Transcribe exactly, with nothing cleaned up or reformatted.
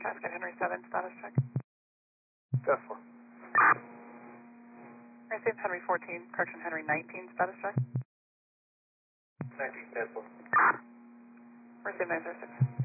Cascade Henry seven, status check. Gas four. Received Henry fourteen, correction Henry nineteen, status check. nineteen, gas four. Received nine zero six.